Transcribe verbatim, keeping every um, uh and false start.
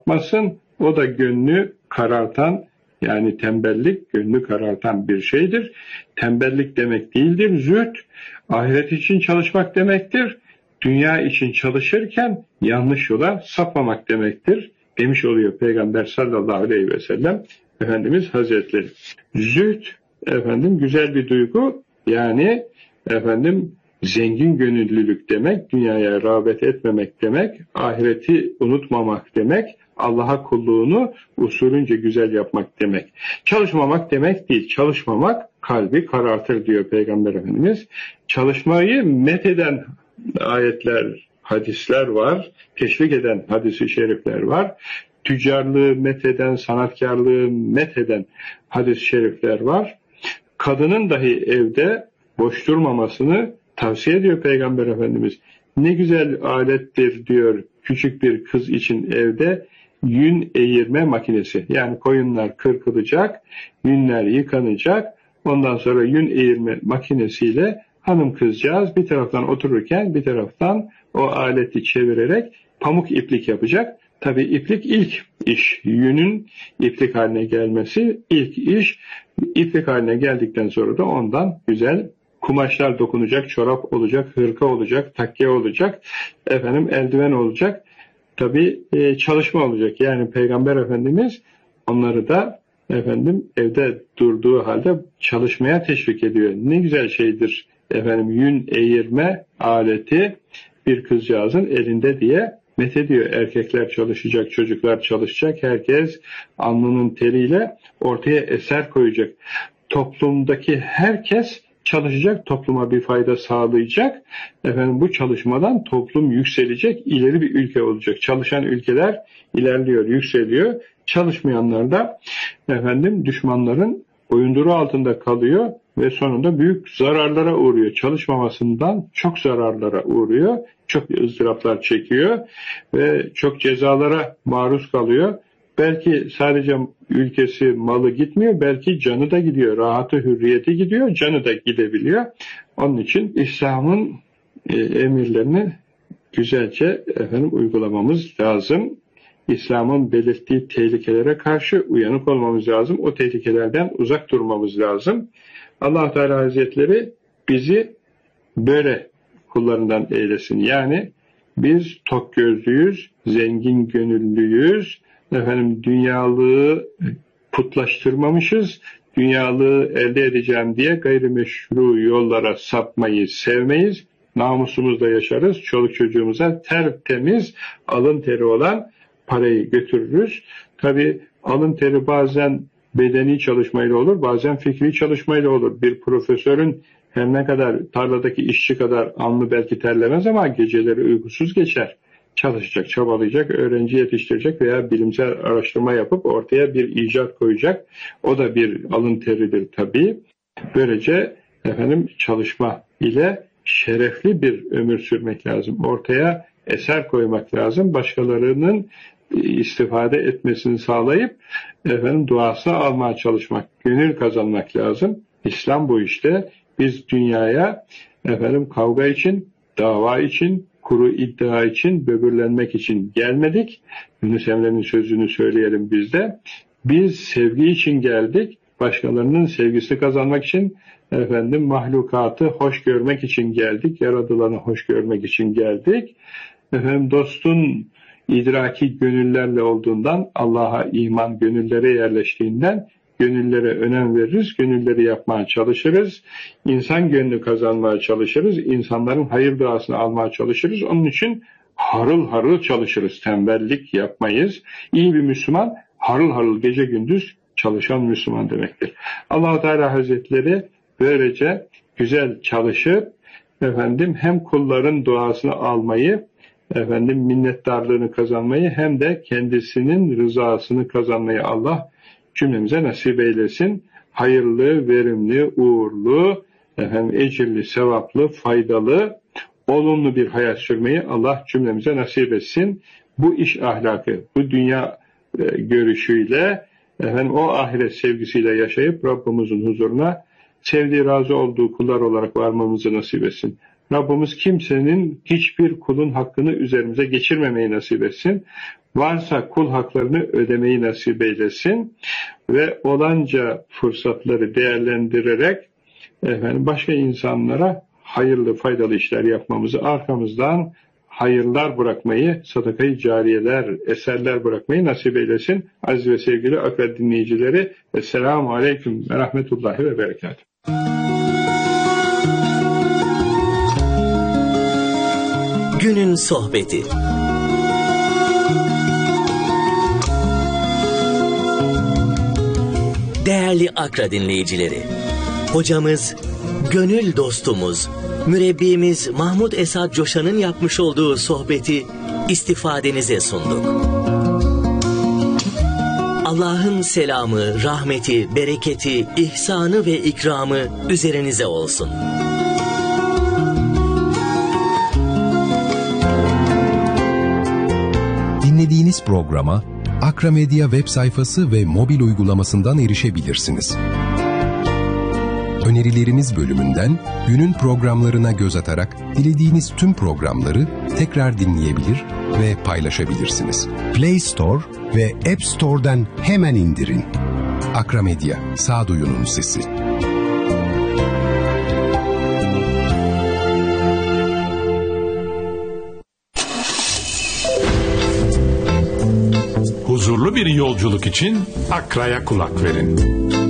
yapmasın. O da gönlü karartan, yani tembellik gönlü karartan bir şeydir. Tembellik demek değildir. Zühd, ahiret için çalışmak demektir. Dünya için çalışırken yanlış yola sapmamak demektir demiş oluyor Peygamber sallallahu aleyhi ve sellem Efendimiz Hazretleri. Zühd, efendim, güzel bir duygu, yani efendim zengin gönüllülük demek, dünyaya rağbet etmemek demek, ahireti unutmamak demek, Allah'a kulluğunu usulünce güzel yapmak demek. Çalışmamak demek değil. Çalışmamak kalbi karartır diyor Peygamber Efendimiz. Çalışmayı metheden ayetler, hadisler var. Teşvik eden hadis-i şerifler var. Tüccarlığı metheden, sanatkarlığı metheden hadis-i şerifler var. Kadının dahi evde boş durmamasını tavsiye ediyor Peygamber Efendimiz. Ne güzel alettir diyor küçük bir kız için evde yün eğirme makinesi. Yani koyunlar kırkılacak, yünler yıkanacak. Ondan sonra yün eğirme makinesiyle hanım kızcağız bir taraftan otururken bir taraftan o aleti çevirerek pamuk iplik yapacak. Tabii iplik ilk iş. Yünün iplik haline gelmesi ilk iş. İplik haline geldikten sonra da ondan güzel kumaşlar dokunacak, çorap olacak, hırka olacak, takke olacak, efendim eldiven olacak. Tabii e, çalışma olacak. Yani Peygamber Efendimiz onları da efendim evde durduğu halde çalışmaya teşvik ediyor. Ne güzel şeydir efendim yün eğirme aleti bir kızcağızın elinde diye methediyor. Erkekler çalışacak, çocuklar çalışacak. Herkes alnının teriyle ortaya eser koyacak. Toplumdaki herkes çalışacak, topluma bir fayda sağlayacak. Efendim bu çalışmadan toplum yükselecek, ileri bir ülke olacak. Çalışan ülkeler ilerliyor, yükseliyor. Çalışmayanlar da efendim düşmanların boyunduruğu altında kalıyor ve sonunda büyük zararlara uğruyor. Çalışmamasından çok zararlara uğruyor. Çok ızdıraplar çekiyor ve çok cezalara maruz kalıyor. Belki sadece ülkesi, malı gitmiyor, belki canı da gidiyor, rahatı, hürriyeti gidiyor, canı da gidebiliyor. Onun için İslam'ın e, emirlerini güzelce efendim uygulamamız lazım. İslam'ın belirttiği tehlikelere karşı uyanık olmamız lazım. O tehlikelerden uzak durmamız lazım. Allah Teala Hazretleri bizi böyle kullarından eylesin. Yani biz tok gözlüyüz, zengin gönüllüyüz, efendim dünyalığı putlaştırmamışız, dünyalığı elde edeceğim diye gayrimeşru yollara sapmayı sevmeyiz. Namusumuzla yaşarız, çoluk çocuğumuza tertemiz, alın teri olan parayı götürürüz. Tabi alın teri bazen bedeni çalışmayla olur, bazen fikri çalışmayla olur. Bir profesörün her ne kadar tarladaki işçi kadar alnı belki terlemez ama geceleri uykusuz geçer. Çalışacak, çabalayacak, öğrenci yetiştirecek veya bilimsel araştırma yapıp ortaya bir icat koyacak. O da bir alın teridir tabii. Böylece efendim çalışma ile şerefli bir ömür sürmek lazım. Ortaya eser koymak lazım. Başkalarının istifade etmesini sağlayıp efendim duasını almaya çalışmak, gönül kazanmak lazım. İslam bu işte. Biz dünyaya efendim kavga için, dava için, kuru iddia için, böbürlenmek için gelmedik. Yunus Emre'nin sözünü söyleyelim biz de. Biz sevgi için geldik. Başkalarının sevgisini kazanmak için, efendim mahlukatı hoş görmek için geldik. Yaradılanı hoş görmek için geldik. Efendim dostun idraki gönüllerle olduğundan, Allah'a iman gönüllere yerleştiğinden gönüllere önem veririz, gönülleri yapmaya çalışırız, insan gönlü kazanmaya çalışırız, insanların hayır duasını almaya çalışırız. Onun için harıl harıl çalışırız, tembellik yapmayız. İyi bir Müslüman, harıl harıl gece gündüz çalışan Müslüman demektir. Allah-u Teala Hazretleri böylece güzel çalışıp, efendim hem kulların duasını almayı, efendim minnettarlığını kazanmayı hem de kendisinin rızasını kazanmayı Allah cümlemize nasip eylesin. Hayırlı, verimli, uğurlu, efendim, ecirli, sevaplı, faydalı, olumlu bir hayat sürmeyi Allah cümlemize nasip etsin. Bu iş ahlakı, bu dünya e, görüşüyle, efendim, o ahiret sevgisiyle yaşayıp Rabbimizin huzuruna sevdiği, razı olduğu kullar olarak varmamızı nasip etsin. Rabbimiz kimsenin, hiçbir kulun hakkını üzerimize geçirmemeyi nasip etsin. Varsa kul haklarını ödemeyi nasip eylesin ve olanca fırsatları değerlendirerek efendim başka insanlara hayırlı, faydalı işler yapmamızı, arkamızdan hayırlar bırakmayı, sadakayı cariyeler, eserler bırakmayı nasip eylesin. Aziz ve sevgili Akra dinleyicileri, Esselamu Aleyküm ve Rahmetullahi ve Berekatuhu. Günün sohbeti. Değerli Akra dinleyicileri, hocamız, gönül dostumuz, mürebbimiz Mahmud Esad Coşan'ın yapmış olduğu sohbeti istifadenize sunduk. Allah'ın selamı, rahmeti, bereketi, ihsanı ve ikramı üzerinize olsun. Dinlediğiniz programa Akra Medya web sayfası ve mobil uygulamasından erişebilirsiniz. Önerilerimiz bölümünden günün programlarına göz atarak dilediğiniz tüm programları tekrar dinleyebilir ve paylaşabilirsiniz. Play Store ve App Store'dan hemen indirin. Akra Medya, sağduyunun sesi. Huzurlu bir yolculuk için Akra'ya kulak verin.